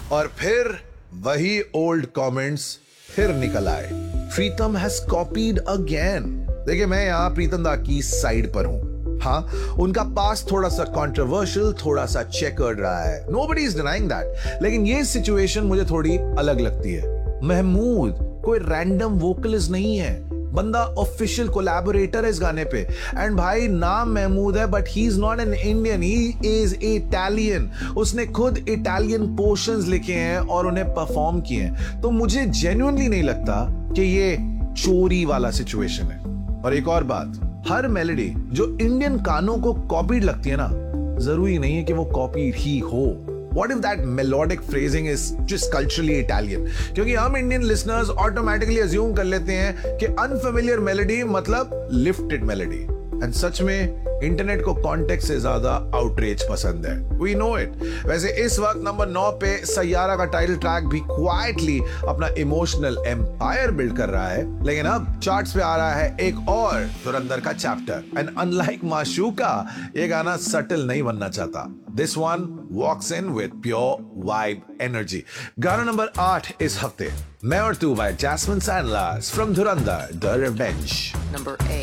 और फिर वही ओल्ड कमेंट्स फिर निकल आए। प्रीतम हैज कॉपीड अगेन। देखिए, मैं यहां प्रीतम दा की साइड पर हूं। हाँ, उनका पास थोड़ा सा कंट्रोवर्शियल, थोड़ा सा चेकर्ड रहा है, नोबडी इज डिनाइंग दैट। लेकिन ये सिचुएशन मुझे थोड़ी अलग लगती है। महमूद कोई रैंडम वोकलिस्ट नहीं है, बंदा ऑफिशियल कोलैबोरेटर है इस गाने पे। एंड भाई, नाम महमूद है but he is not an Indian, he is Italian. उसने खुद इटालियन पोर्शंस लिखे हैं और उन्हें परफॉर्म किए हैं। तो मुझे जेन्युइनली नहीं लगता कि ये चोरी वाला सिचुएशन है। और एक और बात, हर मेलोडी जो इंडियन कानों को कॉपीड लगती है ना, जरूरी नहीं है कि वो कॉपीड ही हो। What if that melodic phrasing is just culturally Italian? क्योंकि हम इंडियन लिसनर्स ऑटोमेटिकली अज्यूम कर लेते हैं कि अनफेमिलियर मेलोडी मतलब लिफ्टेड मेलोडी। एंड सच में इंटरनेट को कॉन्टेक्स्ट से ज्यादा आउटरीच पसंद है। We know it. वैसे इस वक्त नंबर 9 पे सैयारा का टाइटल ट्रैक भी क्वाइटली अपना इमोशनल एम्पायर बिल्ड कर रहा है। लेकिन अब चार्ट्स पे आ रहा है एक और धुरंधर का चैप्टर। एंड अनलाइक माशूका, ये गाना सटल नहीं बनना चाहता। This one walks in with pure vibe energy. गाना नंबर 8 इस हफ्ते, मैं और तू bye jasmine सैंडलर्स from Dhurandhar the revenge. Number 8.